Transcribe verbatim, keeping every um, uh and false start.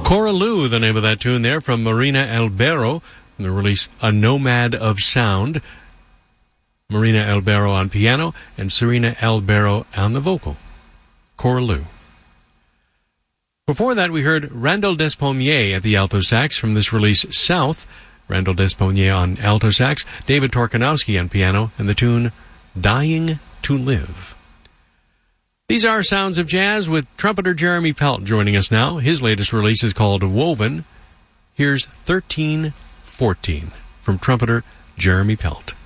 Coraloo, the name of that tune there, from Marina Albero, from the release A Nomad of Sound. Marina Albero on piano, and Serena Albero on the vocal. Coraloo. Before that, we heard Randall Despommier at the alto sax from this release, South. Randall Despommier on alto sax, David Torkanowski on piano, and the tune Dying to Live. These are Sounds of Jazz with trumpeter Jeremy Pelt joining us now. His latest release is called Woven. Here's thirteen fourteen from trumpeter Jeremy Pelt.